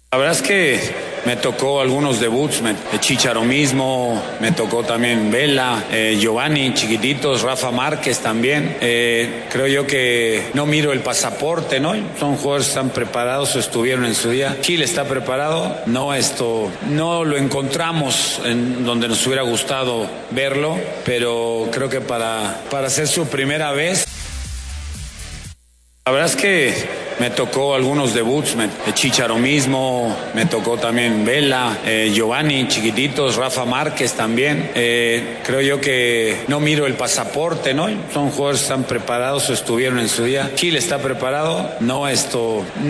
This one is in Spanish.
La verdad es que me tocó algunos debuts, Chicharo mismo, me tocó también Vela, Giovanni, chiquititos, Rafa Márquez también. Creo yo que no miro el pasaporte, ¿no? Son jugadores que están preparados o estuvieron en su día. Chile está preparado, no lo encontramos en donde nos hubiera gustado verlo, pero creo que para ser su primera vez. La verdad es que me tocó algunos debuts, Chicharo mismo, me tocó también Vela, Giovanni, chiquititos, Rafa Márquez también. Creo yo que no miro el pasaporte, ¿no? Son jugadores que están preparados o estuvieron en su día. Chile está preparado, no